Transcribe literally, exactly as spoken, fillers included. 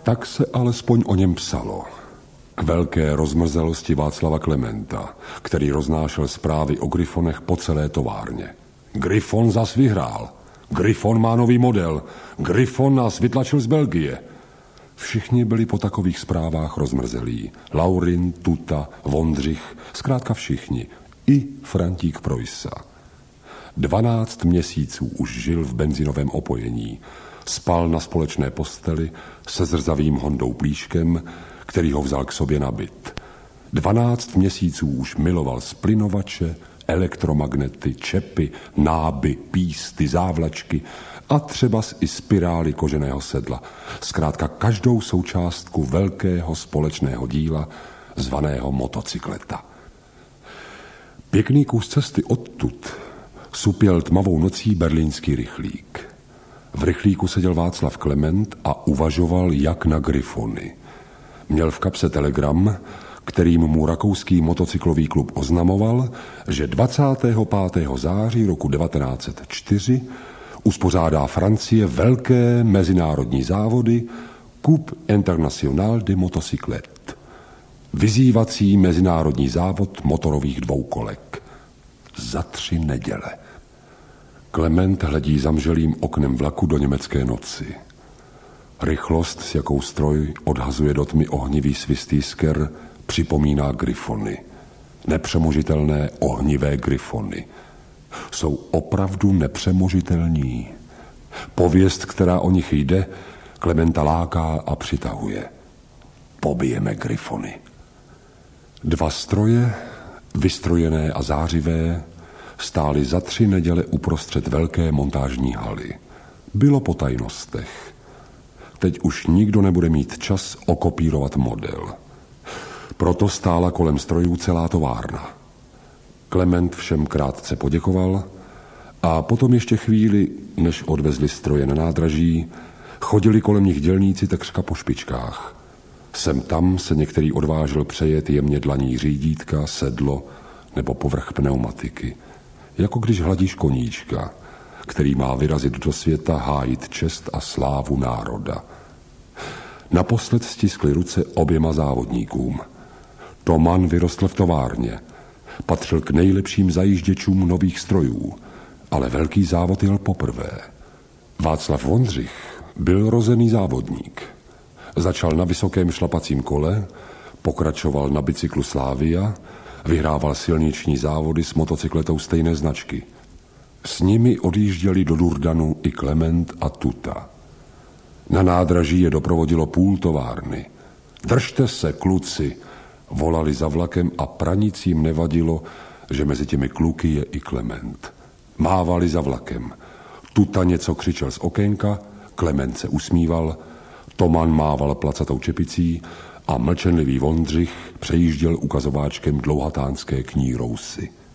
Tak se alespoň o něm psalo. K velké rozmrzelosti Václava Klementa, který roznášel zprávy o Gryfonech po celé továrně. Gryfon zas vyhrál. Gryfon má nový model. Gryfon nás vytlačil z Belgie. Všichni byli po takových zprávách rozmrzelí. Laurin, Tuta, Vondřich, zkrátka všichni. I Frantík Preussa. Dvanáct měsíců už žil v benzinovém opojení. Spal na společné posteli se zrzavým Hondou Plíškem, který ho vzal k sobě na byt. Dvanáct měsíců už miloval splynovače, elektromagnety, čepy, náby, písty, závlačky a třeba i spirály koženého sedla. Zkrátka každou součástku velkého společného díla zvaného motocykleta. Pěkný kus cesty odtud supěl tmavou nocí berlínský rychlík. V rychlíku seděl Václav Klement a uvažoval, jak na Gryfony. Měl v kapse telegram, kterým mu rakouský motocyklový klub oznamoval, že dvacátého pátého září roku devatenáct set čtyři uspořádá Francie velké mezinárodní závody Coupe Internationale de Motocyclettes. Vyzývací mezinárodní závod motorových dvoukolek. Za tři neděle. Klement hledí zamželým oknem vlaku do německé noci. Rychlost, s jakou stroj odhazuje do tmy ohnivý svistý sker, připomíná Gryfony. Nepřemožitelné ohnivé Gryfony. Jsou opravdu nepřemožitelní. Pověst, která o nich jde, Klementa láká a přitahuje. Pobijeme Gryfony. Dva stroje, vystrojené a zářivé, stály za tři neděle uprostřed velké montážní haly. Bylo po tajnostech. Teď už nikdo nebude mít čas okopírovat model. Proto stála kolem strojů celá továrna. Klement všem krátce poděkoval a potom ještě chvíli, než odvezli stroje na nádraží, chodili kolem nich dělníci takřka po špičkách. Sem tam se některý odvážil přejet jemně dlaní řídítka, sedlo nebo povrch pneumatiky. Jako když hladíš koníčka, který má vyrazit do světa hájit čest a slávu národa. Naposled stiskli ruce oběma závodníkům. Toman vyrostl v továrně. Patřil k nejlepším zajížděčům nových strojů, ale velký závod jel poprvé. Václav Vondřich byl rozený závodník. Začal na vysokém šlapacím kole, pokračoval na bicyklu Slavia, vyhrával silniční závody s motocykletou stejné značky. S nimi odjížděli do Durdanu i Klement a Tuta. Na nádraží je doprovodilo půl továrny. Držte se, kluci, volali za vlakem a pranicím nevadilo, že mezi těmi kluky je i Klement. Mávali za vlakem. Tuta něco křičel z okénka, Klement se usmíval, Toman mával placatou čepicí a mlčenlivý Vondřich přejížděl ukazováčkem dlouhatánské knírousy.